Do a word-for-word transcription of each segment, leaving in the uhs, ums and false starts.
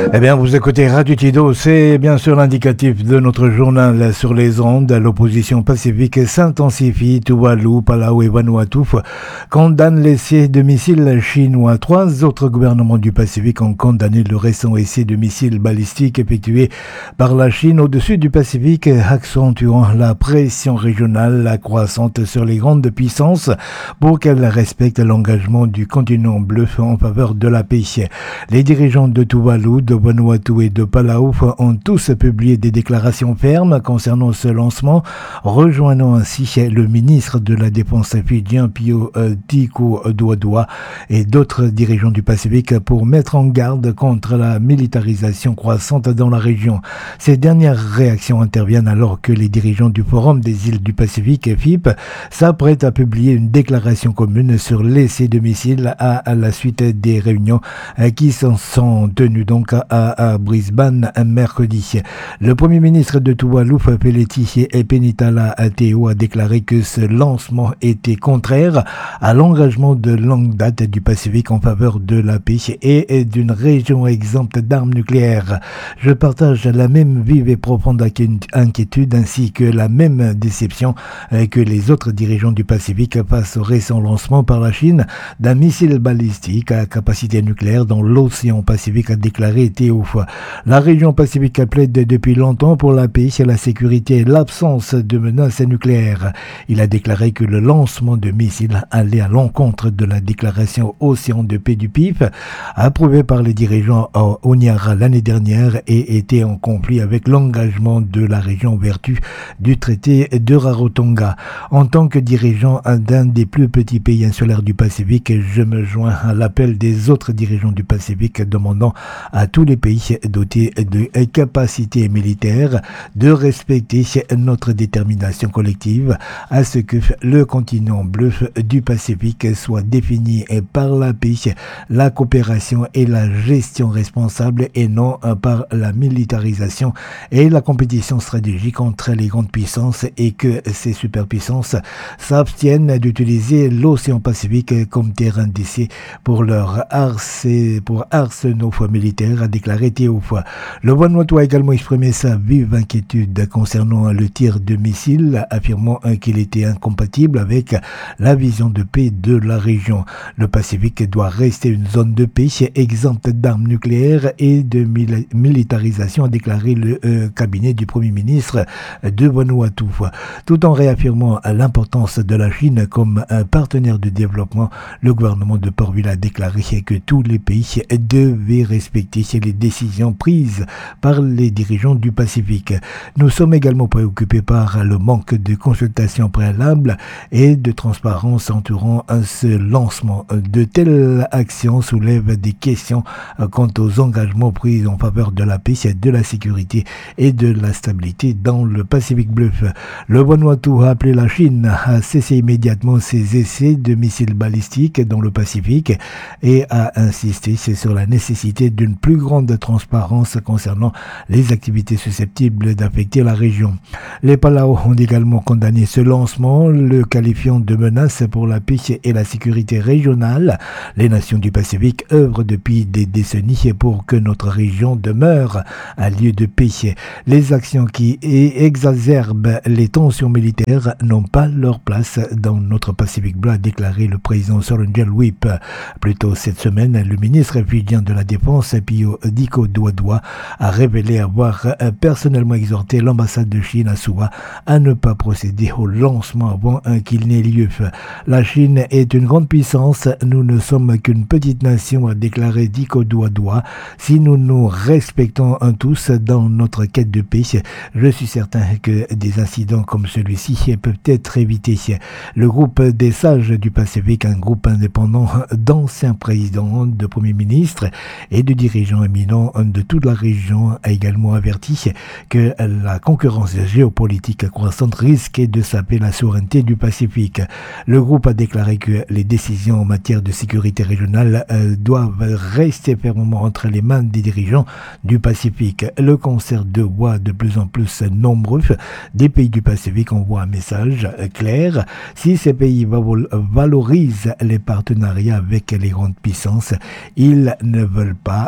Eh bien, vous écoutez Radio Tido, c'est bien sûr l'indicatif de notre journal sur les ondes. L'opposition pacifique s'intensifie. Tuvalu, Palau et Vanuatu condamnent l'essai de missiles chinois. Trois autres gouvernements du Pacifique ont condamné le récent essai de missiles balistiques effectué par la Chine au-dessus du Pacifique, accentuant la pression régionale croissante sur les grandes puissances pour qu'elles respectent l'engagement du continent bleu en faveur de la paix. Les dirigeants de Tuvalu, de Vanuatu et de Palau ont tous publié des déclarations fermes concernant ce lancement, rejoignant ainsi le ministre de la Défense fidjien Pio Tiko Duodua et d'autres dirigeants du Pacifique pour mettre en garde contre la militarisation croissante dans la région. Ces dernières réactions interviennent alors que les dirigeants du Forum des îles du Pacifique, F I P, s'apprêtent à publier une déclaration commune sur l'essai de missiles à la suite des réunions qui s'en sont tenues donc à, à Brisbane mercredi. Le premier ministre de Tuvalu, Peleti Penitala Teo, a déclaré que ce lancement était contraire à l'engagement de longue date du Pacifique en faveur de la paix et d'une région exempte d'armes nucléaires. Je partage la même vive et profonde inquiétude ainsi que la même déception que les autres dirigeants du Pacifique face au récent lancement par la Chine d'un missile balistique à capacité nucléaire dans l'océan Pacifique, a déclaré Théo. La région Pacifique plaide depuis longtemps pour la paix, la sécurité et l'absence de menaces nucléaires. Il a déclaré que le lancement de missiles allait à l'encontre de la déclaration Océan de paix du P I F, approuvée par les dirigeants à Honiara l'année dernière et était en conflit avec l'engagement de la région en vertu du traité de Rarotonga. En tant que dirigeant d'un des plus petits pays insulaires du Pacifique, je me joins à l'appel des autres dirigeants du Pacifique demandant à tous les pays dotés de capacités militaires de respecter notre détermination collective à ce que le continent bleu du Pacifique soit défini par la paix, la coopération et la gestion responsable et non par la militarisation et la compétition stratégique entre les grandes puissances, et que ces superpuissances s'abstiennent d'utiliser l'océan Pacifique comme terrain d'essai pour leur arse, pour arsenaux militaires, a déclaré Théo. Le Vanuatu a également exprimé sa vive inquiétude concernant le tir de missiles, affirmant qu'il était incompatible avec la vision de paix de la région. Le Pacifique doit rester une zone de paix exempte d'armes nucléaires et de mil- militarisation, a déclaré le euh, cabinet du Premier ministre de Vanuatu. Tout en réaffirmant l'importance de la Chine comme un partenaire de développement, le gouvernement de Port-Ville a déclaré que tous les pays devaient respecter les décisions prises par les dirigeants du Pacifique. Nous sommes également préoccupés par le manque de consultation préalable et de transparence entourant ce lancement. De telles actions soulèvent des questions quant aux engagements pris en faveur de la paix, de la sécurité et de la stabilité dans le Pacifique bleu. Le Vanuatu a appelé la Chine à cesser immédiatement ses essais de missiles balistiques dans le Pacifique et a insisté sur la nécessité d'une plus grande transparence concernant les activités susceptibles d'affecter la région. Les Palau ont également condamné ce lancement, le qualifiant de menace pour la paix et la sécurité régionale. Les nations du Pacifique œuvrent depuis des décennies pour que notre région demeure un lieu de paix. Les actions qui exacerbent les tensions militaires n'ont pas leur place dans notre Pacifique bleu, a déclaré le président Sorangel Whip. Plus tôt cette semaine, le ministre fidjien de la Défense, Pio Tiko Duodua, a révélé avoir personnellement exhorté l'ambassade de Chine à Suva à ne pas procéder au lancement avant qu'il n'ait lieu. La Chine est une grande puissance, nous ne sommes qu'une petite nation, a déclaré Tiko Duodua. Si nous nous respectons tous dans notre quête de paix, je suis certain que des incidents comme celui-ci peuvent être évités. Le groupe des sages du Pacifique, un groupe indépendant d'anciens présidents, de premiers ministres et de dirigeants éminents de toute la région, a également averti que la concurrence géopolitique croissante risquait de saper la souveraineté du Pacifique. Le groupe a déclaré que les décisions en matière de sécurité régionale euh, doivent rester fermement entre les mains des dirigeants du Pacifique. Le concert de voix de plus en plus nombreux des pays du Pacifique envoie un message clair. Si ces pays valorisent les partenariats avec les grandes puissances, ils ne veulent pas que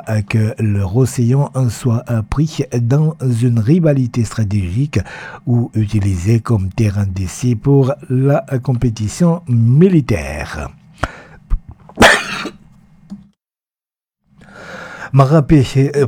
que leur océan soit pris dans une rivalité stratégique ou utilisé comme terrain d'essai pour la compétition militaire. Marapé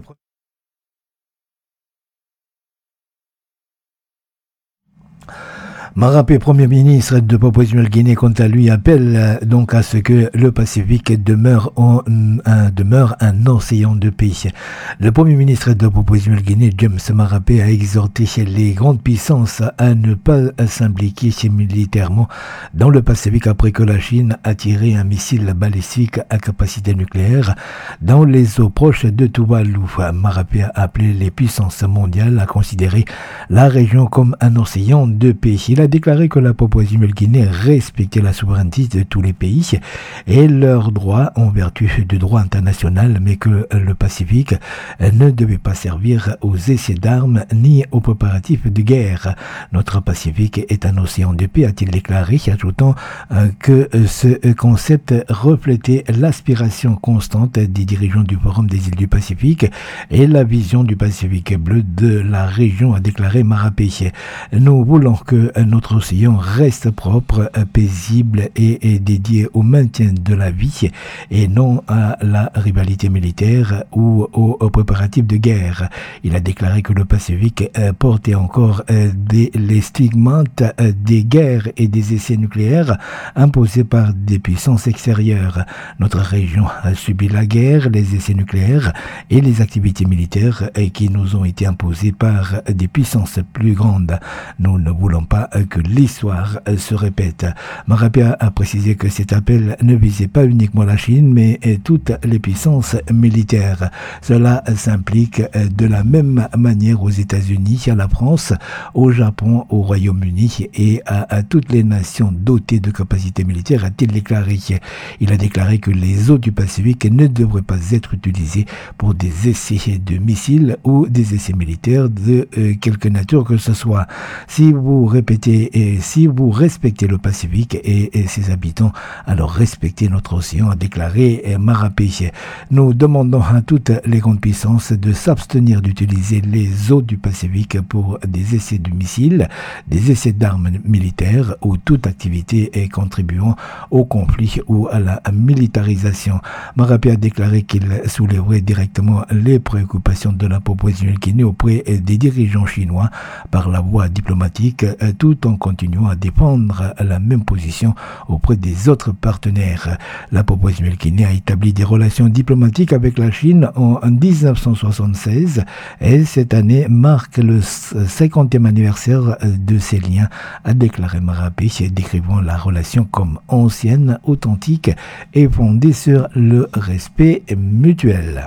Marapé, Premier ministre de Papouasie-Nouvelle-Guinée, quant à lui, appelle euh, donc à ce que le Pacifique demeure, en, un, demeure un océan de paix. Le Premier ministre de Papouasie-Nouvelle-Guinée, James Marapé, a exhorté les grandes puissances à ne pas s'impliquer militairement dans le Pacifique après que la Chine a tiré un missile balistique à capacité nucléaire dans les eaux proches de Tuvalu. Marapé a appelé les puissances mondiales à considérer la région comme un océan de paix. Il a déclaré que la Papouasie-Nouvelle-Guinée respectait la souveraineté de tous les pays et leurs droits en vertu du droit international, mais que le Pacifique ne devait pas servir aux essais d'armes ni aux préparatifs de guerre. Notre Pacifique est un océan de paix, a-t-il déclaré, ajoutant que ce concept reflétait l'aspiration constante des dirigeants du Forum des îles du Pacifique et la vision du Pacifique bleu de la région, a déclaré Marapé. Nous voulons que notre océan reste propre, paisible et, et dédié au maintien de la vie et non à la rivalité militaire ou aux, aux préparatifs de guerre. Il a déclaré que le Pacifique euh, portait encore euh, des, les stigmates euh, des guerres et des essais nucléaires imposés par des puissances extérieures. Notre région a subi la guerre, les essais nucléaires et les activités militaires euh, qui nous ont été imposées par des puissances plus grandes. Nous ne voulons pas euh, que l'histoire se répète. Marapé a précisé que cet appel ne visait pas uniquement la Chine, mais toutes les puissances militaires. Cela s'implique de la même manière aux États-Unis, à la France, au Japon, au Royaume-Uni et à, à toutes les nations dotées de capacités militaires, a-t-il déclaré. Il a déclaré que les eaux du Pacifique ne devraient pas être utilisées pour des essais de missiles ou des essais militaires de euh, quelque nature que ce soit. Si vous répétez et si vous respectez le Pacifique et, et ses habitants, alors respectez notre océan, a déclaré Marapé. Nous demandons à toutes les grandes puissances de s'abstenir d'utiliser les eaux du Pacifique pour des essais de missiles, des essais d'armes militaires ou toute activité contribuant au conflit ou à la militarisation. Marapé a déclaré qu'il soulèverait directement les préoccupations de la Papouasie-Nouvelle-Guinée auprès des dirigeants chinois par la voie diplomatique, tout en continuant à défendre la même position auprès des autres partenaires. La Papouasie-Nouvelle-Guinée a établi des relations diplomatiques avec la Chine en dix-neuf cent soixante-seize et cette année marque le cinquantième anniversaire de ces liens, a déclaré Marapé, décrivant la relation comme ancienne, authentique et fondée sur le respect mutuel.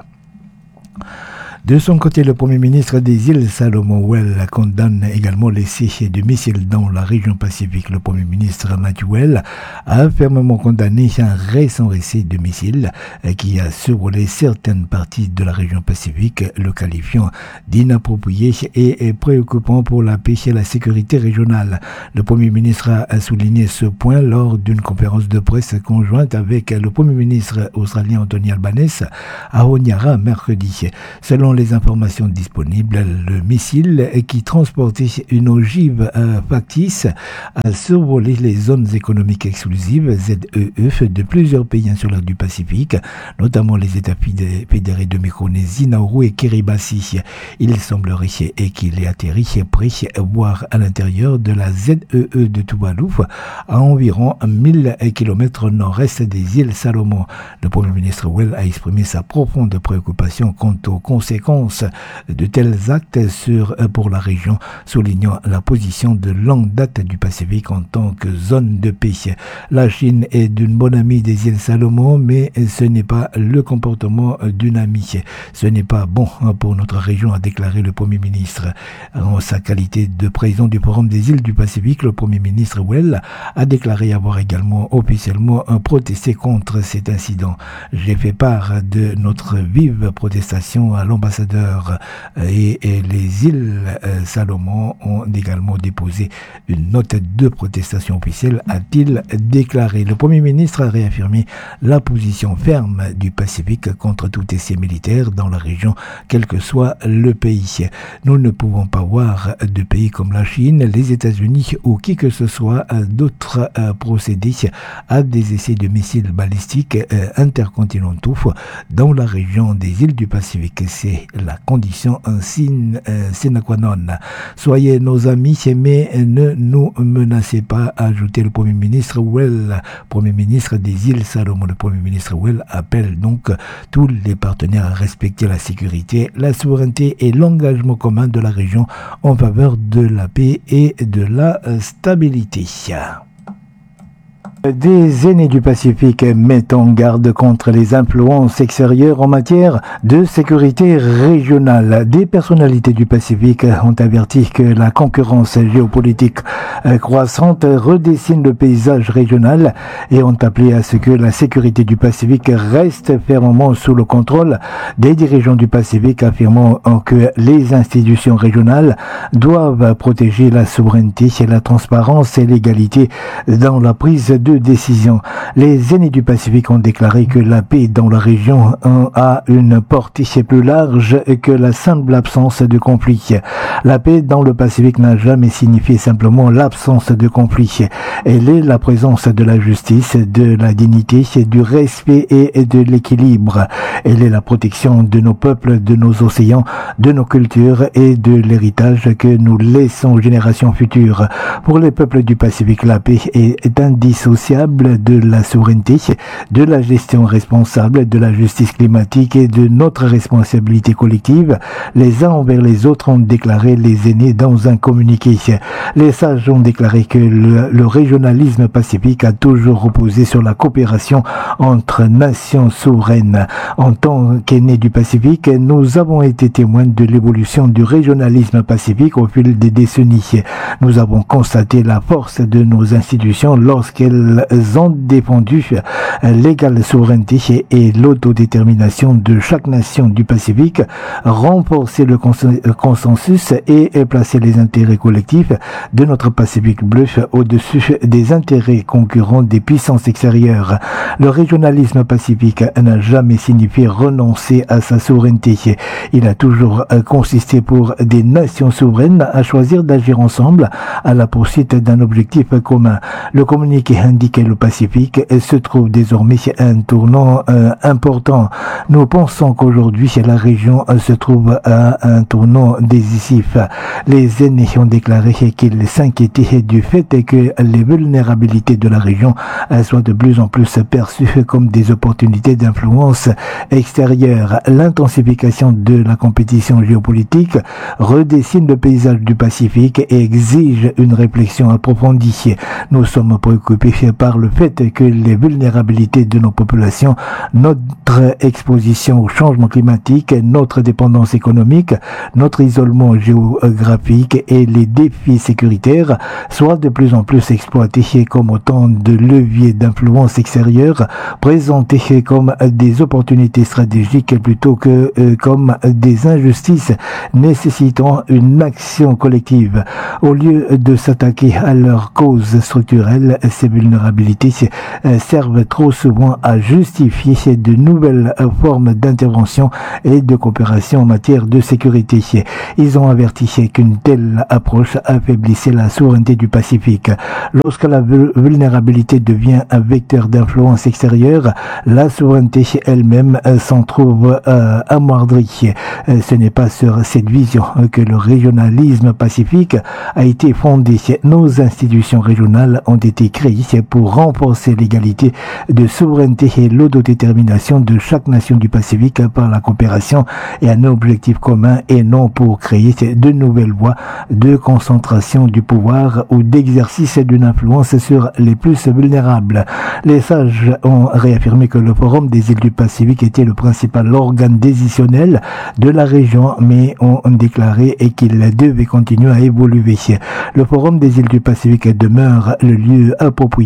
De son côté, le Premier ministre des îles Salomon Well condamne également l'essai de missiles dans la région Pacifique. Le Premier ministre Matthew Well a fermement condamné un récent essai de missiles qui a survolé certaines parties de la région Pacifique, le qualifiant d'inapproprié et préoccupant pour la paix et la sécurité régionale. Le Premier ministre a souligné ce point lors d'une conférence de presse conjointe avec le Premier ministre australien Anthony Albanese à Honiara mercredi. Selon les informations disponibles, le missile qui transportait une ogive euh, factice a survolé les zones économiques exclusives Z E E de plusieurs pays insulaires du Pacifique, notamment les États fédérés de Micronésie, Nauru et Kiribati. Il semblerait qu'il ait atterri près, voire à l'intérieur de la Z E E de Tuvalu, à environ mille kilomètres au nord-est des îles Salomon. Le Premier ministre Well a exprimé sa profonde préoccupation quant aux conséquences de tels actes sur, pour la région, soulignant la position de longue date du Pacifique en tant que zone de paix. La Chine est d'une bonne amie des îles Salomon, mais ce n'est pas le comportement d'une amie. Ce n'est pas bon pour notre région, a déclaré le Premier ministre. En sa qualité de président du Forum des îles du Pacifique, le Premier ministre Well a déclaré avoir également officiellement protesté contre cet incident. J'ai fait part de notre vive protestation à l'ambassade ambassadeurs et, et les îles euh, Salomon ont également déposé une note de protestation officielle, a-t-il déclaré. Le Premier ministre a réaffirmé la position ferme du Pacifique contre tout essai militaire dans la région, quel que soit le pays. Nous ne pouvons pas voir de pays comme la Chine, les États-Unis ou qui que ce soit d'autres euh, procéder à des essais de missiles balistiques euh, intercontinentaux dans la région des îles du Pacifique. C'est la condition un signe euh, sine qua non. Soyez nos amis, mais ne nous menacez pas, a ajouté le Premier ministre Well, Premier ministre des îles Salomon. Le Premier ministre Well appelle donc tous les partenaires à respecter la sécurité, la souveraineté et l'engagement commun de la région en faveur de la paix et de la stabilité. Des aînés du Pacifique mettent en garde contre les influences extérieures en matière de sécurité régionale. Des personnalités du Pacifique ont averti que la concurrence géopolitique croissante redessine le paysage régional et ont appelé à ce que la sécurité du Pacifique reste fermement sous le contrôle des dirigeants du Pacifique, affirmant que les institutions régionales doivent protéger la souveraineté, la transparence et l'égalité dans la prise de décision. Les aînés du Pacifique ont déclaré que la paix dans la région a une portée plus large que la simple absence de conflit. La paix dans le Pacifique n'a jamais signifié simplement l'absence de conflit. Elle est la présence de la justice, de la dignité, du respect et de l'équilibre. Elle est la protection de nos peuples, de nos océans, de nos cultures et de l'héritage que nous laissons aux générations futures. Pour les peuples du Pacifique, la paix est indissociable de la souveraineté, de la gestion responsable, de la justice climatique et de notre responsabilité collective. Les uns envers les autres, ont déclaré les aînés dans un communiqué. Les sages ont déclaré que le, le régionalisme pacifique a toujours reposé sur la coopération entre nations souveraines. En tant qu'aînés du Pacifique, nous avons été témoins de l'évolution du régionalisme pacifique au fil des décennies. Nous avons constaté la force de nos institutions lorsqu'elles ont défendu l'égale souveraineté et l'autodétermination de chaque nation du Pacifique, renforcer le consensus et placer les intérêts collectifs de notre Pacifique bleu au-dessus des intérêts concurrents des puissances extérieures. Le régionalisme pacifique n'a jamais signifié renoncer à sa souveraineté. Il a toujours consisté pour des nations souveraines à choisir d'agir ensemble à la poursuite d'un objectif commun. Le communiqué indique que le Pacifique se trouve désormais à un tournant euh, important. Nous pensons qu'aujourd'hui la région se trouve à un tournant décisif. Les aînés ont déclaré qu'ils s'inquiétaient du fait que les vulnérabilités de la région soient de plus en plus perçues comme des opportunités d'influence extérieure. L'intensification de la compétition géopolitique redessine le paysage du Pacifique et exige une réflexion approfondie. Nous sommes préoccupés par le fait que les vulnérabilités de nos populations, notre exposition au changement climatique, notre dépendance économique, notre isolement géographique et les défis sécuritaires soient de plus en plus exploités comme autant de leviers d'influence extérieure, présentés comme des opportunités stratégiques plutôt que euh, comme des injustices nécessitant une action collective. Au lieu de s'attaquer à leurs causes structurelles, ces vulnérabilités servent trop souvent à justifier de nouvelles formes d'intervention et de coopération en matière de sécurité. Ils ont averti qu'une telle approche affaiblissait la souveraineté du Pacifique. Lorsque la vulnérabilité devient un vecteur d'influence extérieure, la souveraineté elle-même s'en trouve euh, amoindrie. Ce n'est pas sur cette vision que le régionalisme pacifique a été fondé. Nos institutions régionales ont été créées pour renforcer l'égalité de souveraineté et l'autodétermination de chaque nation du Pacifique par la coopération et un objectif commun et non pour créer de nouvelles voies de concentration du pouvoir ou d'exercice d'une influence sur les plus vulnérables. Les sages ont réaffirmé que le Forum des îles du Pacifique était le principal organe décisionnel de la région, mais ont déclaré qu'il devait continuer à évoluer. Le Forum des îles du Pacifique demeure le lieu approprié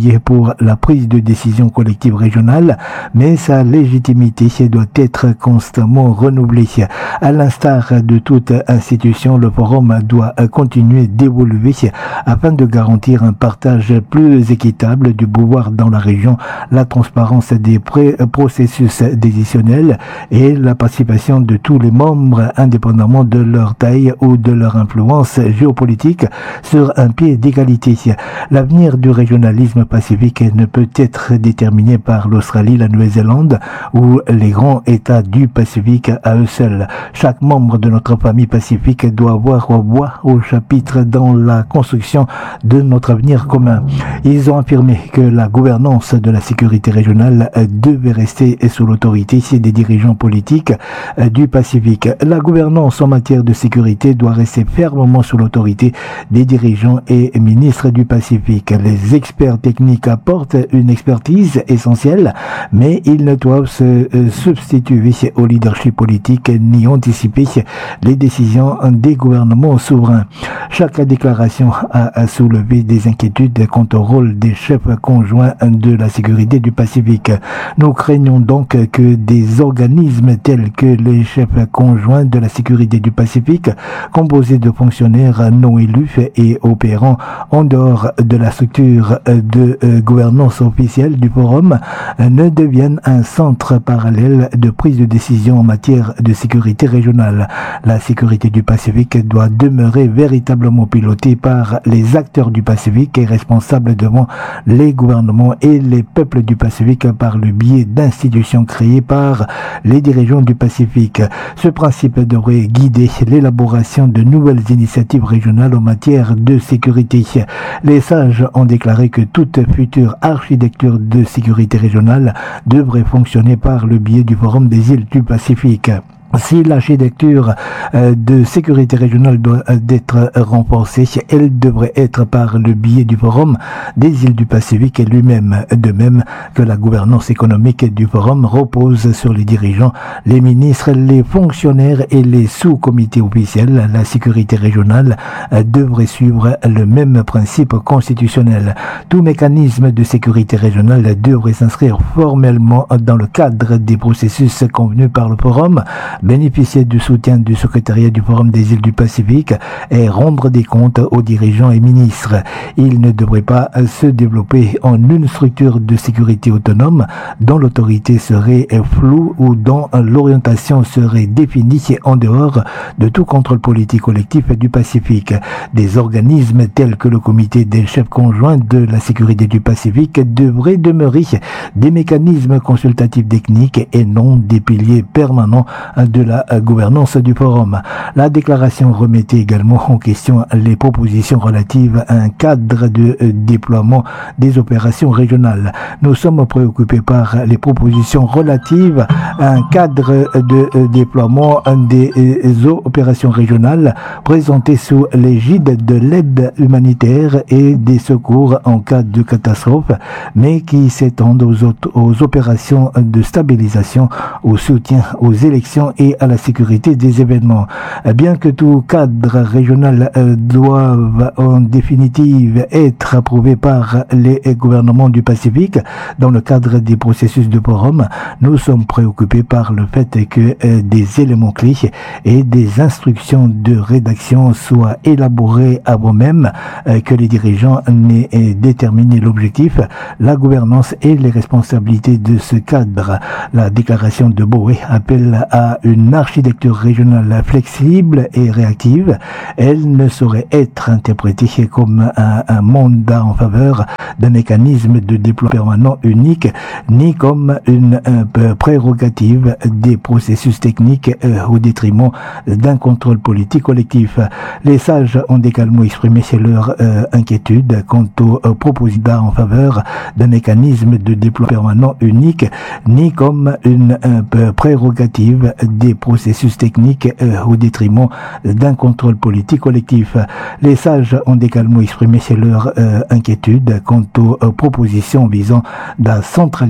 levier pour la prise de décision collective régionale, mais sa légitimité doit être constamment renouvelée. À l'instar de toute institution, le forum doit continuer d'évoluer afin de garantir un partage plus équitable du pouvoir dans la région, la transparence des processus décisionnels et la participation de tous les membres indépendamment de leur taille ou de leur influence géopolitique sur un pied d'égalité. L'avenir du régionalisme pacifique ne peut être déterminé par l'Australie, la Nouvelle-Zélande ou les grands États du Pacifique à eux seuls. Chaque membre de notre famille pacifique doit avoir voix au chapitre dans la construction de notre avenir commun. Ils ont affirmé que la gouvernance de la sécurité régionale devait rester sous l'autorité des dirigeants politiques du Pacifique. La gouvernance en matière de sécurité doit rester fermement sous l'autorité des dirigeants et ministres du Pacifique. Les experts techniques apportent une expertise essentielle, mais ils ne doivent se substituer au leadership politique ni anticiper les décisions des gouvernements souverains. Chaque déclaration a soulevé des inquiétudes quant au rôle des chefs conjoints de la sécurité du Pacifique. Nous craignons donc que des organismes tels que les chefs conjoints de la sécurité du Pacifique, composés de fonctionnaires non élus et opérant en dehors de la structure de gouvernance officielle du forum, ne deviennent un centre parallèle de prise de décision en matière de sécurité régionale. La sécurité du Pacifique doit demeurer véritablement pilotée par les acteurs du Pacifique et responsable devant les gouvernements et les peuples du Pacifique par le biais d'institutions créées par les dirigeants du Pacifique. Ce principe devrait guider l'élaboration de nouvelles initiatives régionales en matière de sécurité. Les sages ont déclaré que toute future architecture de sécurité régionale devrait fonctionner par le biais du Forum des îles du Pacifique. Si l'architecture euh, de sécurité régionale doit euh, être renforcée, elle devrait être par le biais du Forum des îles du Pacifique lui-même, de même que la gouvernance économique du Forum repose sur les dirigeants, les ministres, les fonctionnaires et les sous-comités officiels. La sécurité régionale euh, devrait suivre le même principe constitutionnel. Tout mécanisme de sécurité régionale devrait s'inscrire formellement dans le cadre des processus convenus par le Forum, bénéficier du soutien du secrétariat du Forum des îles du Pacifique et rendre des comptes aux dirigeants et ministres. Il ne devrait pas se développer en une structure de sécurité autonome dont l'autorité serait floue ou dont l'orientation serait définie en dehors de tout contrôle politique collectif du Pacifique. Des organismes tels que le comité des chefs conjoints de la sécurité du Pacifique devraient demeurer des mécanismes consultatifs techniques et non des piliers permanents de la gouvernance du forum. La déclaration remettait également en question les propositions relatives à un cadre de déploiement des opérations régionales. Nous sommes préoccupés par les propositions relatives à un cadre de déploiement des opérations régionales présentées sous l'égide de l'aide humanitaire et des secours en cas de catastrophe, mais qui s'étendent aux, aux opérations de stabilisation, au soutien aux élections et à la sécurité des événements. Bien que tout cadre régional euh, doive en définitive être approuvé par les gouvernements du Pacifique dans le cadre des processus de forum, nous sommes préoccupés par le fait que euh, des éléments clés et des instructions de rédaction soient élaborés avant même euh, que les dirigeants n'aient euh, déterminé l'objectif, la gouvernance et les responsabilités de ce cadre. La déclaration de Boé appelle à une architecture régionale flexible et réactive. Elle ne saurait être interprétée comme un, un mandat en faveur d'un mécanisme de déploiement permanent unique, ni comme une, une prérogative des processus techniques euh, au détriment d'un contrôle politique collectif. Les sages ont également exprimé leur euh, inquiétude quant aux euh, propositions en faveur d'un mécanisme de déploiement permanent unique, ni comme une, une prérogative des processus techniques euh, au détriment d'un contrôle politique collectif. Les sages ont également exprimé leur euh, inquiétude quant aux euh, propositions visant à centraliser